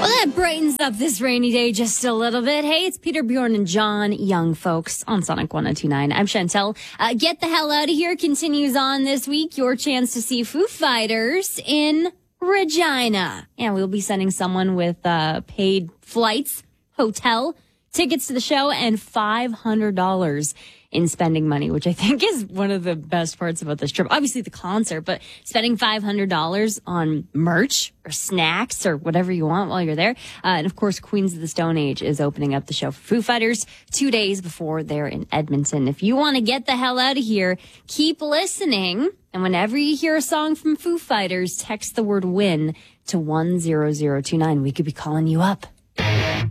Well, that brightens up this rainy day just a little bit. Hey, it's Peter, Bjorn, and John Young, folks, on Sonic 102.9. I'm Chantel. Get the hell out of here continues on this week. Your chance to see Foo Fighters in Regina. And we'll be sending someone with paid flights, hotel, tickets to the show, and $500 in spending money, which I think is one of the best parts about this trip. Obviously the concert, but spending $500 on merch or snacks or whatever you want while you're there. And of course, Queens of the Stone Age is opening up the show for Foo Fighters 2 days before they're in Edmonton. If you want to get the hell out of here, keep listening. And whenever you hear a song from Foo Fighters, text the word WIN to 10029. We could be calling you up.